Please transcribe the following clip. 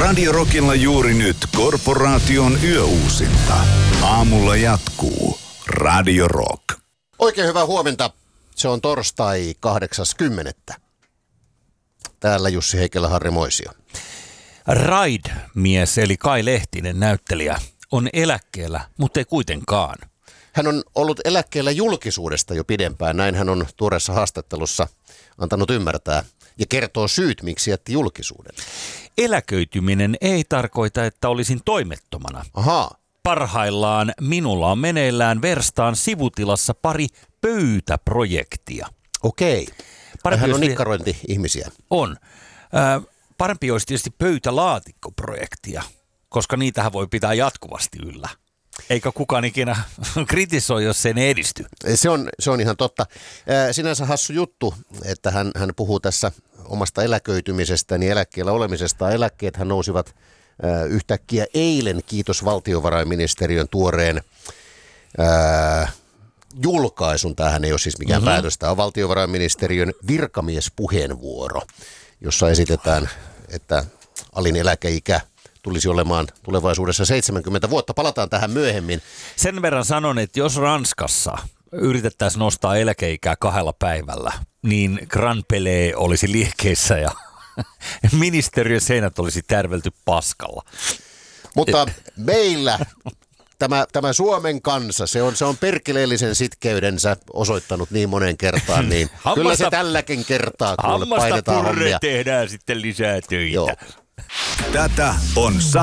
Radio Rockilla juuri nyt Korporaation yöuusinta. Aamulla jatkuu Radio Rock. Oikein hyvää huomenta. Se on torstai 8.10. Täällä Jussi Heikelä, Harri Moisio. Ride-mies eli Kai Lehtinen, näyttelijä, on eläkkeellä, mutta ei kuitenkaan. Hän on ollut eläkkeellä julkisuudesta jo pidempään. Näin hän on tuoreessa haastattelussa antanut ymmärtää ja kertoo syyt, miksi jätti julkisuuden. Eläköityminen ei tarkoita, että olisin toimettomana. Ahaa. Parhaillaan minulla on meneillään verstaan sivutilassa pari pöytäprojektia. Okei. Hän on nikkarointi-ihmisiä. On. Parempi olisi tietysti pöytälaatikkoprojektia, koska niitähän voi pitää jatkuvasti yllä. Eikä kukaan ikinä kritisoi, jos se ei edisty. Se on ihan totta. Sinänsä hassu juttu, että hän puhuu tässä omasta eläköitymisestä, niin eläkkeellä olemisesta. Eläkkeethän nousivat yhtäkkiä eilen, kiitos valtiovarainministeriön tuoreen julkaisun. Tämähän ei ole siis mikään päätös. Tämä on valtiovarainministeriön virkamiespuheenvuoro, jossa esitetään, että alin eläkeikä tulisi olemaan tulevaisuudessa 70 vuotta. Palataan tähän myöhemmin. Sen verran sanon, että jos Ranskassa yritettäisiin nostaa eläkeikää 2 päivällä, niin Grand Palais olisi liikkeessä ja ministeriön seinät olisi tärvelty paskalla. Mutta meillä tämä Suomen kansa, se on perkeleellisen sitkeydensä osoittanut niin monen kertaan, niin kyllä se tälläkin kertaa kuule painetaan hommia. Tehdään sitten lisää töitä. Joo. Tätä on